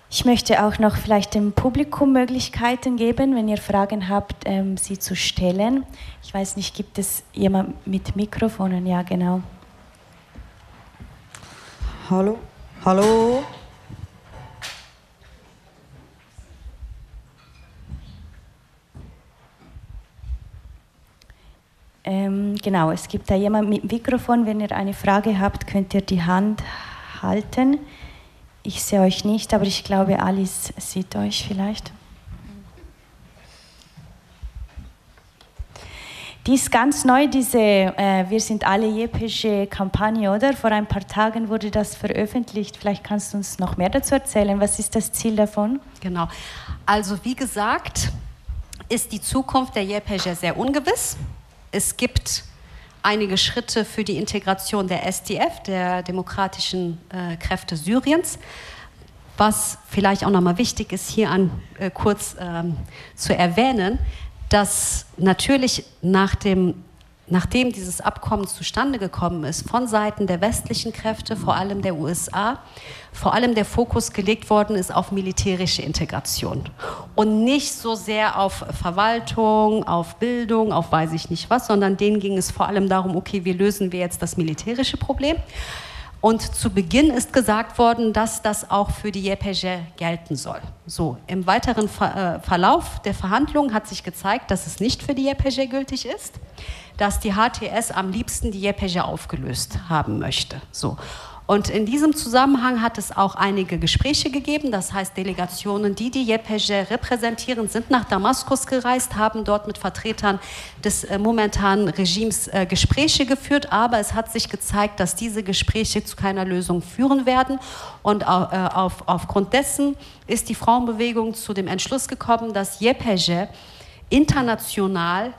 Ich möchte auch noch vielleicht dem Publikum Möglichkeiten geben, wenn ihr Fragen habt, sie zu stellen. Ich weiß nicht, gibt es jemand mit Mikrofonen? Ja, genau. Hallo? Hallo? Genau, es gibt da jemand mit Mikrofon. Wenn ihr eine Frage habt, könnt ihr die Hand halten. Ich sehe euch nicht, aber ich glaube, Alice sieht euch vielleicht. Die ist ganz neu, diese Wir sind alle JPG-Kampagne, oder? Vor ein paar Tagen wurde das veröffentlicht. Vielleicht kannst du uns noch mehr dazu erzählen. Was ist das Ziel davon? Genau. Also wie gesagt, ist die Zukunft der JPG sehr ungewiss. Es gibt einige Schritte für die Integration der SDF, der Demokratischen Kräfte Syriens. Was vielleicht auch nochmal wichtig ist, hier kurz zu erwähnen, dass natürlich nachdem dieses Abkommen zustande gekommen ist, von Seiten der westlichen Kräfte, vor allem der USA, vor allem der Fokus gelegt worden ist auf militärische Integration und nicht so sehr auf Verwaltung, auf Bildung, auf weiß ich nicht was, sondern denen ging es vor allem darum, okay, wie lösen wir jetzt das militärische Problem? Und zu Beginn ist gesagt worden, dass das auch für die JPG gelten soll. So, im weiteren Verlauf der Verhandlungen hat sich gezeigt, dass es nicht für die JPG gültig ist, dass die HTS am liebsten die JPG aufgelöst haben möchte. So. Und in diesem Zusammenhang hat es auch einige Gespräche gegeben, das heißt Delegationen, die JPG repräsentieren, sind nach Damaskus gereist, haben dort mit Vertretern des momentanen Regimes Gespräche geführt, aber es hat sich gezeigt, dass diese Gespräche zu keiner Lösung führen werden und aufgrund dessen ist die Frauenbewegung zu dem Entschluss gekommen, dass JPG international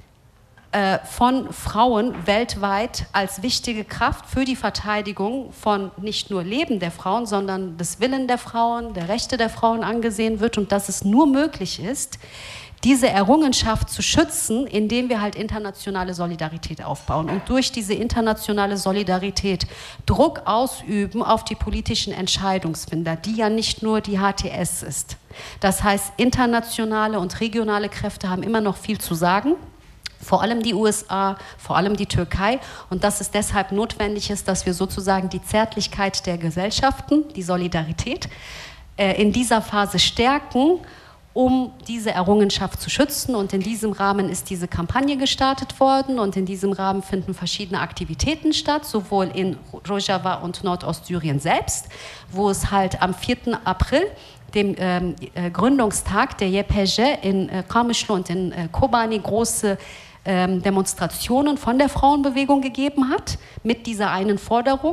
von Frauen weltweit als wichtige Kraft für die Verteidigung von nicht nur Leben der Frauen, sondern des Willen der Frauen, der Rechte der Frauen angesehen wird und dass es nur möglich ist, diese Errungenschaft zu schützen, indem wir halt internationale Solidarität aufbauen und durch diese internationale Solidarität Druck ausüben auf die politischen Entscheidungsfinder, die ja nicht nur die HTS ist. Das heißt, internationale und regionale Kräfte haben immer noch viel zu sagen. Vor allem die USA, vor allem die Türkei. Und dass es deshalb notwendig ist, dass wir sozusagen die Zärtlichkeit der Gesellschaften, die Solidarität, in dieser Phase stärken, um diese Errungenschaft zu schützen. Und in diesem Rahmen ist diese Kampagne gestartet worden. Und in diesem Rahmen finden verschiedene Aktivitäten statt, sowohl in Rojava und Nordostsyrien selbst, wo es halt am 4. April dem Gründungstag der JPG in Qamishlo und in Kobani große Demonstrationen von der Frauenbewegung gegeben hat, mit dieser einen Forderung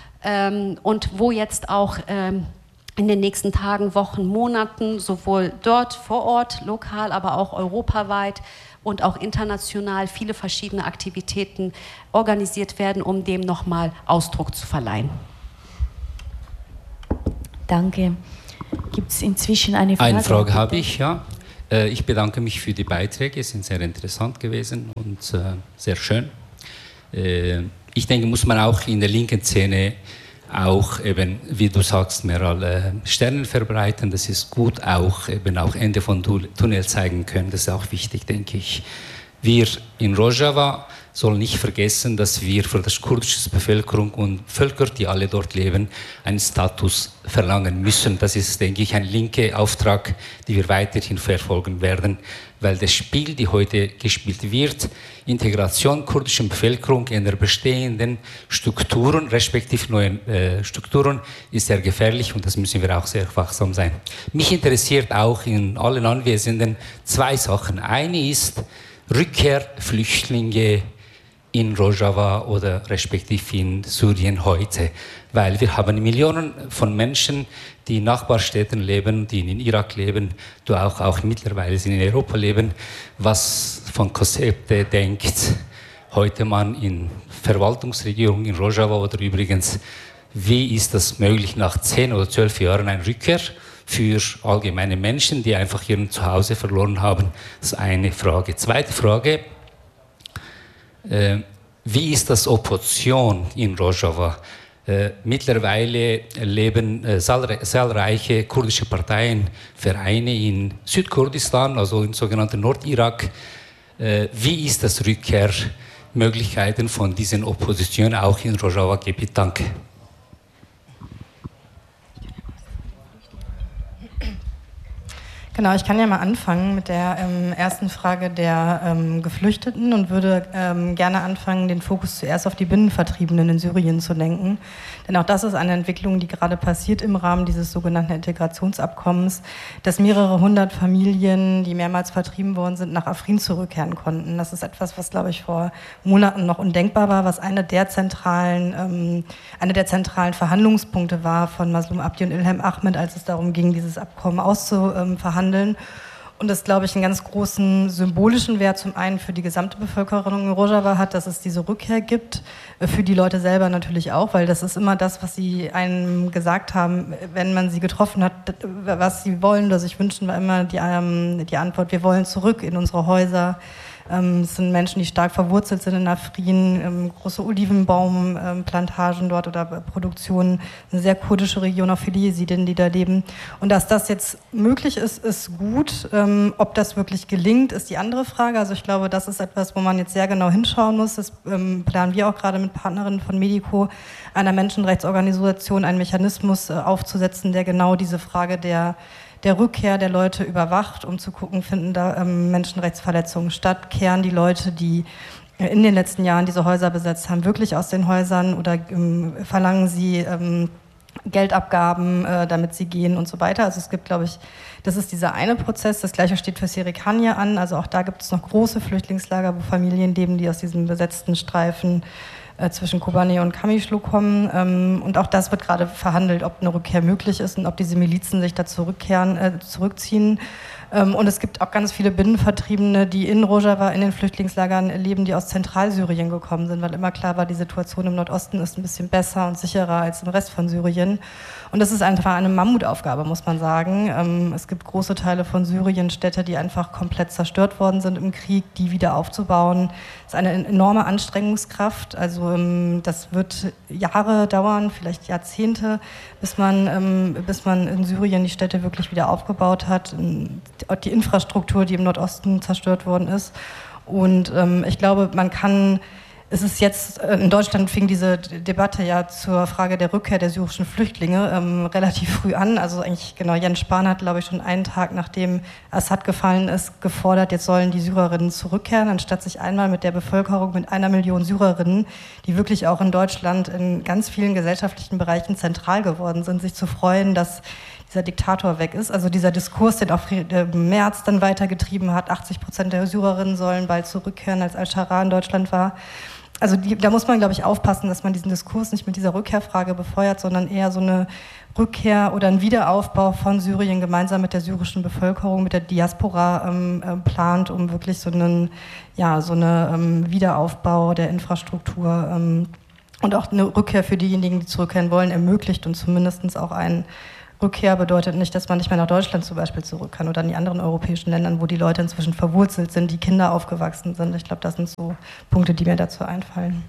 und wo jetzt auch in den nächsten Tagen, Wochen, Monaten sowohl dort vor Ort, lokal, aber auch europaweit und auch international viele verschiedene Aktivitäten organisiert werden, um dem nochmal Ausdruck zu verleihen. Danke. Gibt es inzwischen eine Frage? Eine Frage habe ich, ja. Ich bedanke mich für die Beiträge, sie sind sehr interessant gewesen und sehr schön. Ich denke, muss man auch in der linken Szene auch eben, wie du sagst, Meral, Sterne verbreiten. Das ist gut, auch eben auch Ende von Tunnel zeigen können. Das ist auch wichtig, denke ich. Wir in Rojava sollen nicht vergessen, dass wir für die kurdische Bevölkerung und Völker, die alle dort leben, einen Status verlangen müssen. Das ist, denke ich, ein linker Auftrag, den wir weiterhin verfolgen werden, weil das Spiel, das heute gespielt wird, Integration kurdischen Bevölkerung in der bestehenden Strukturen, respektive neuen Strukturen, ist sehr gefährlich und das müssen wir auch sehr wachsam sein. Mich interessiert auch in allen Anwesenden zwei Sachen. Eine ist Rückkehrflüchtlinge in Rojava oder respektive in Syrien heute, weil wir haben Millionen von Menschen, die in Nachbarstädten leben, die in Irak leben, die auch mittlerweile in Europa leben, was von Konzepte denkt, heute man in Verwaltungsregierung in Rojava oder übrigens, wie ist das möglich nach 10 oder 12 Jahren eine Rückkehr für allgemeine Menschen, die einfach ihr Zuhause verloren haben? Das ist eine Frage. Zweite Frage, wie ist das Opposition in Rojava? Mittlerweile leben zahlreiche kurdische Parteien, Vereine in Südkurdistan, also im sogenannten Nordirak. Wie ist das Rückkehrmöglichkeiten von diesen Oppositionen auch in Rojava-Gebiet? Danke. Genau, ich kann ja mal anfangen mit der ersten Frage der Geflüchteten und würde gerne anfangen, den Fokus zuerst auf die Binnenvertriebenen in Syrien zu lenken. Denn auch das ist eine Entwicklung, die gerade passiert im Rahmen dieses sogenannten Integrationsabkommens, dass mehrere hundert Familien, die mehrmals vertrieben worden sind, nach Afrin zurückkehren konnten. Das ist etwas, was, glaube ich, vor Monaten noch undenkbar war, was einer der zentralen Verhandlungspunkte war von Maslum Abdi und Ilham Ahmed, als es darum ging, dieses Abkommen auszuverhandeln. Und das, glaube ich, einen ganz großen symbolischen Wert zum einen für die gesamte Bevölkerung in Rojava hat, dass es diese Rückkehr gibt, für die Leute selber natürlich auch, weil das ist immer das, was sie einem gesagt haben, wenn man sie getroffen hat, was sie wollen oder sich wünschen, war immer die Antwort, wir wollen zurück in unsere Häuser. Es sind Menschen, die stark verwurzelt sind in Afrin, große Olivenbaumplantagen dort oder Produktionen, eine sehr kurdische Region, auch viele Jesiden, die da leben. Und dass das jetzt möglich ist, ist gut. Ob das wirklich gelingt, ist die andere Frage. Also ich glaube, das ist etwas, wo man jetzt sehr genau hinschauen muss. Das planen wir auch gerade mit Partnerinnen von Medico, einer Menschenrechtsorganisation, einen Mechanismus aufzusetzen, der genau diese Frage der Rückkehr der Leute überwacht, um zu gucken, finden da Menschenrechtsverletzungen statt, kehren die Leute, die in den letzten Jahren diese Häuser besetzt haben, wirklich aus den Häusern oder verlangen sie Geldabgaben, damit sie gehen und so weiter. Also es gibt, glaube ich, das ist dieser eine Prozess. Das Gleiche steht für Serikania an. Also auch da gibt es noch große Flüchtlingslager, wo Familien leben, die aus diesen besetzten Streifen zwischen Kobane und Kamishlu kommen. Und auch das wird gerade verhandelt, ob eine Rückkehr möglich ist und ob diese Milizen sich da zurückziehen. Und es gibt auch ganz viele Binnenvertriebene, die in Rojava, in den Flüchtlingslagern leben, die aus Zentralsyrien gekommen sind, weil immer klar war, die Situation im Nordosten ist ein bisschen besser und sicherer als im Rest von Syrien. Und das ist einfach eine Mammutaufgabe, muss man sagen. Es gibt große Teile von Syrien, Städte, die einfach komplett zerstört worden sind im Krieg, die wieder aufzubauen. Das ist eine enorme Anstrengungskraft. Also das wird Jahre dauern, vielleicht Jahrzehnte, bis man in Syrien die Städte wirklich wieder aufgebaut hat. Die Infrastruktur, die im Nordosten zerstört worden ist. Und ich glaube, es ist jetzt, in Deutschland fing diese Debatte ja zur Frage der Rückkehr der syrischen Flüchtlinge relativ früh an. Also eigentlich, genau, Jens Spahn hat, glaube ich, schon einen Tag nachdem Assad gefallen ist, gefordert, jetzt sollen die Syrerinnen zurückkehren, anstatt sich einmal mit der Bevölkerung, mit 1 Million Syrerinnen, die wirklich auch in Deutschland in ganz vielen gesellschaftlichen Bereichen zentral geworden sind, sich zu freuen, dass dieser Diktator weg ist. Also dieser Diskurs, den auch Merz dann weitergetrieben hat, 80% der Syrerinnen sollen bald zurückkehren, als Al-Shara in Deutschland war. Also da muss man, glaube ich, aufpassen, dass man diesen Diskurs nicht mit dieser Rückkehrfrage befeuert, sondern eher so eine Rückkehr oder einen Wiederaufbau von Syrien gemeinsam mit der syrischen Bevölkerung, mit der Diaspora plant, um wirklich so einen Wiederaufbau der Infrastruktur und auch eine Rückkehr für diejenigen, die zurückkehren wollen, ermöglicht und zumindest auch ein Rückkehr bedeutet nicht, dass man nicht mehr nach Deutschland zum Beispiel zurück kann oder in die anderen europäischen Ländern, wo die Leute inzwischen verwurzelt sind, die Kinder aufgewachsen sind. Ich glaube, das sind so Punkte, die mir dazu einfallen.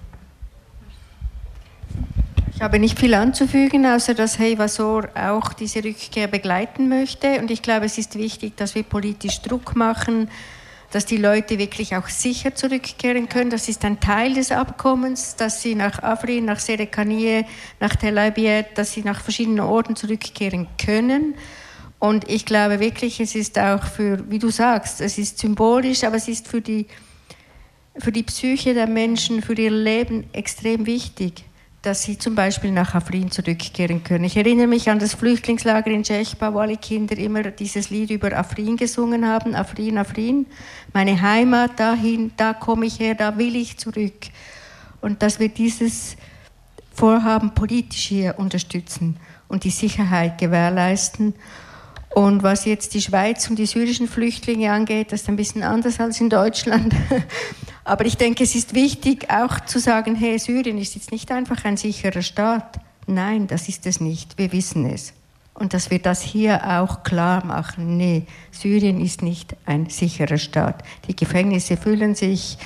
Ich habe nicht viel anzufügen, außer dass Heyvasor auch diese Rückkehr begleiten möchte. Und ich glaube, es ist wichtig, dass wir politisch Druck machen, dass die Leute wirklich auch sicher zurückkehren können. Das ist ein Teil des Abkommens, dass sie nach Afrin, nach Serikanie, nach Tel Abyad, dass sie nach verschiedenen Orten zurückkehren können. Und ich glaube wirklich, es ist auch für, wie du sagst, es ist symbolisch, aber es ist für die Psyche der Menschen, für ihr Leben extrem wichtig, dass sie zum Beispiel nach Afrin zurückkehren können. Ich erinnere mich an das Flüchtlingslager in Dschechba, wo alle Kinder immer dieses Lied über Afrin gesungen haben. Afrin, Afrin, meine Heimat, dahin, da komme ich her, da will ich zurück. Und dass wir dieses Vorhaben politisch hier unterstützen und die Sicherheit gewährleisten. Und was jetzt die Schweiz und die syrischen Flüchtlinge angeht, das ist ein bisschen anders als in Deutschland. Aber ich denke, es ist wichtig, auch zu sagen, hey, Syrien ist jetzt nicht einfach ein sicherer Staat. Nein, das ist es nicht. Wir wissen es. Und dass wir das hier auch klar machen. Nee, Syrien ist nicht ein sicherer Staat. Die Gefängnisse füllen sich.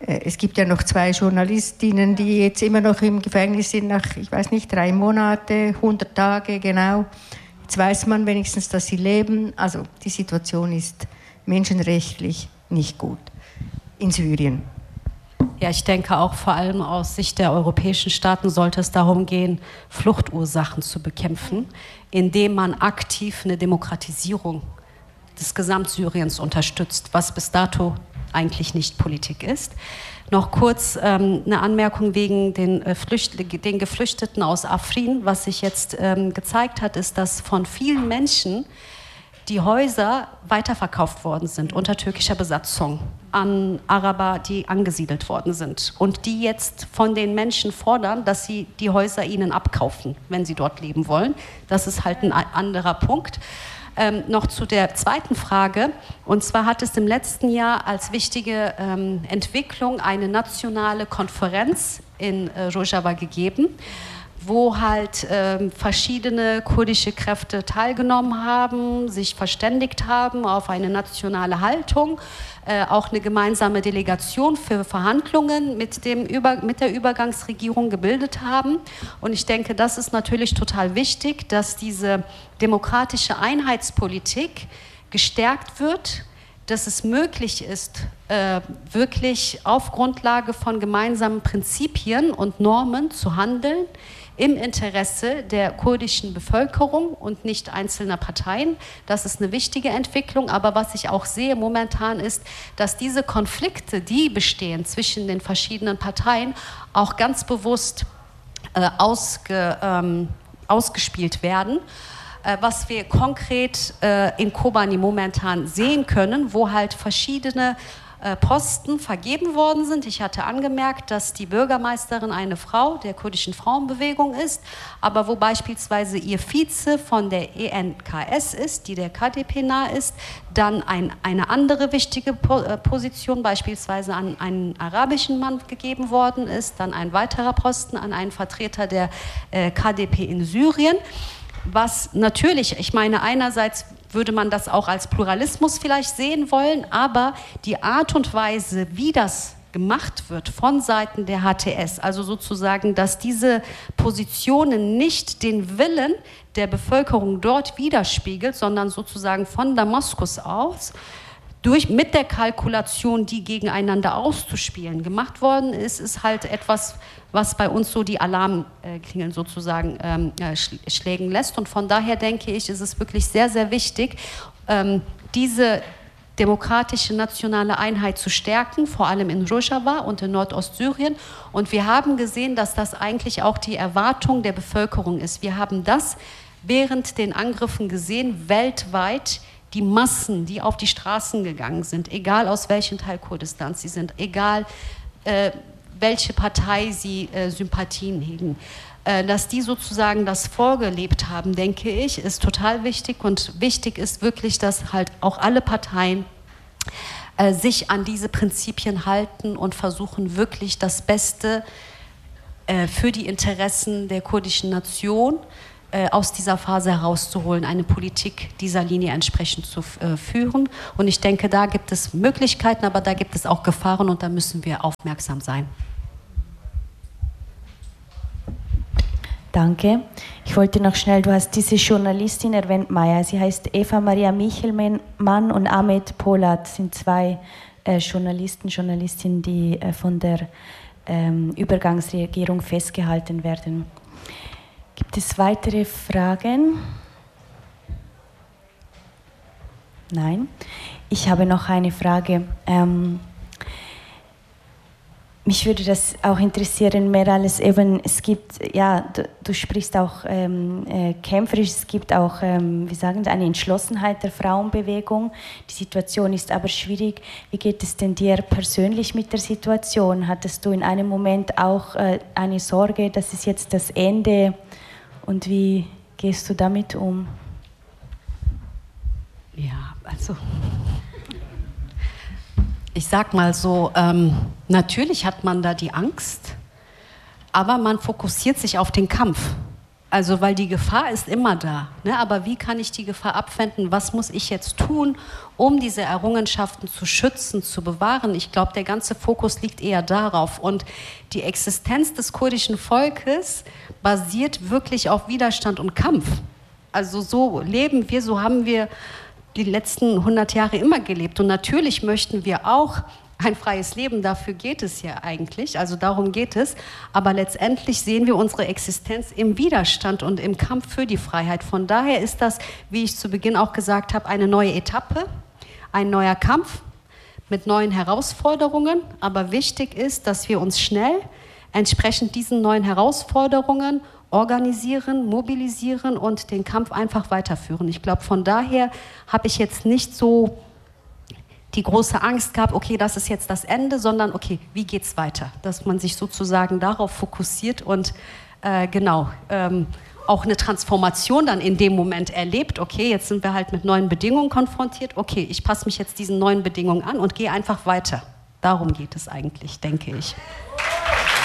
Es gibt ja noch 2 Journalistinnen, die jetzt immer noch im Gefängnis sind, nach, ich weiß nicht, 3 Monate, 100 Tage genau. Jetzt weiß man wenigstens, dass sie leben. Also die Situation ist menschenrechtlich nicht gut in Syrien. Ja, ich denke auch vor allem aus Sicht der europäischen Staaten sollte es darum gehen, Fluchtursachen zu bekämpfen, indem man aktiv eine Demokratisierung des Gesamtsyriens unterstützt, was bis dato eigentlich nicht Politik ist. Noch kurz eine Anmerkung wegen den Geflüchteten aus Afrin. Was sich jetzt gezeigt hat, ist, dass von vielen Menschen die Häuser weiterverkauft worden sind unter türkischer Besatzung an Araber, die angesiedelt worden sind. Und die jetzt von den Menschen fordern, dass sie die Häuser ihnen abkaufen, wenn sie dort leben wollen. Das ist halt ein anderer Punkt. Noch zu der zweiten Frage. Und zwar hat es im letzten Jahr als wichtige Entwicklung eine nationale Konferenz in Rojava gegeben, wo halt verschiedene kurdische Kräfte teilgenommen haben, sich verständigt haben auf eine nationale Haltung, auch eine gemeinsame Delegation für Verhandlungen mit der Übergangsregierung gebildet haben. Und ich denke, das ist natürlich total wichtig, dass diese demokratische Einheitspolitik gestärkt wird, dass es möglich ist, wirklich auf Grundlage von gemeinsamen Prinzipien und Normen zu handeln, im Interesse der kurdischen Bevölkerung und nicht einzelner Parteien. Das ist eine wichtige Entwicklung. Aber was ich auch sehe momentan ist, dass diese Konflikte, die bestehen zwischen den verschiedenen Parteien, auch ganz bewusst ausgespielt werden. Was wir konkret in Kobani momentan sehen können, wo halt verschiedene Posten vergeben worden sind. Ich hatte angemerkt, dass die Bürgermeisterin eine Frau der kurdischen Frauenbewegung ist, aber wo beispielsweise ihr Vize von der ENKS ist, die der KDP nahe ist, dann eine andere wichtige Position beispielsweise an einen arabischen Mann gegeben worden ist, dann ein weiterer Posten an einen Vertreter der KDP in Syrien. Was natürlich, ich meine, einerseits würde man das auch als Pluralismus vielleicht sehen wollen, aber die Art und Weise, wie das gemacht wird von Seiten der HTS, also sozusagen, dass diese Positionen nicht den Willen der Bevölkerung dort widerspiegelt, sondern sozusagen von Damaskus aus, mit der Kalkulation, die gegeneinander auszuspielen gemacht worden ist, ist halt etwas, was bei uns so die Alarmklingeln sozusagen schlägen lässt. Und von daher denke ich, ist es wirklich sehr, sehr wichtig, diese demokratische nationale Einheit zu stärken, vor allem in Rojava und in Nordostsyrien. Und wir haben gesehen, dass das eigentlich auch die Erwartung der Bevölkerung ist. Wir haben das während den Angriffen gesehen, weltweit, die Massen, die auf die Straßen gegangen sind, egal aus welchem Teil Kurdistans sie sind, egal welche Partei sie Sympathien hegen, dass die sozusagen das vorgelebt haben, denke ich, ist total wichtig. Und wichtig ist wirklich, dass halt auch alle Parteien sich an diese Prinzipien halten und versuchen wirklich das Beste für die Interessen der kurdischen Nation aus dieser Phase herauszuholen, eine Politik dieser Linie entsprechend zu führen. Und ich denke, da gibt es Möglichkeiten, aber da gibt es auch Gefahren und da müssen wir aufmerksam sein. Danke. Ich wollte noch schnell, du hast diese Journalistin erwähnt, Maya. Sie heißt Eva Maria Michelmann und Ahmet Polat, sind 2 Journalistinnen, die von der Übergangsregierung festgehalten werden. Gibt es weitere Fragen? Nein. Ich habe noch eine Frage. Mich würde das auch interessieren, mehr als eben, es gibt, ja, du sprichst auch kämpferisch, es gibt auch, wie sagen Sie, eine Entschlossenheit der Frauenbewegung. Die Situation ist aber schwierig. Wie geht es denn dir persönlich mit der Situation? Hattest du in einem Moment auch eine Sorge, das ist jetzt das Ende? Und wie gehst du damit um? Ja, also ich sag mal so, natürlich hat man da die Angst, aber man fokussiert sich auf den Kampf. Also, weil die Gefahr ist immer da. Ne? Aber wie kann ich die Gefahr abwenden? Was muss ich jetzt tun, um diese Errungenschaften zu schützen, zu bewahren? Ich glaube, der ganze Fokus liegt eher darauf. Und die Existenz des kurdischen Volkes basiert wirklich auf Widerstand und Kampf. Also so leben wir, so haben wir die letzten 100 Jahre immer gelebt. Und natürlich möchten wir auch ein freies Leben, dafür geht es ja eigentlich, also darum geht es. Aber letztendlich sehen wir unsere Existenz im Widerstand und im Kampf für die Freiheit. Von daher ist das, wie ich zu Beginn auch gesagt habe, eine neue Etappe, ein neuer Kampf mit neuen Herausforderungen. Aber wichtig ist, dass wir uns schnell entsprechend diesen neuen Herausforderungen organisieren, mobilisieren und den Kampf einfach weiterführen. Ich glaube, von daher habe ich jetzt nicht so die große Angst gehabt, okay, das ist jetzt das Ende, sondern okay, wie geht's weiter? Dass man sich sozusagen darauf fokussiert und auch eine Transformation dann in dem Moment erlebt. Okay, jetzt sind wir halt mit neuen Bedingungen konfrontiert. Okay, ich passe mich jetzt diesen neuen Bedingungen an und gehe einfach weiter. Darum geht es eigentlich, denke ich.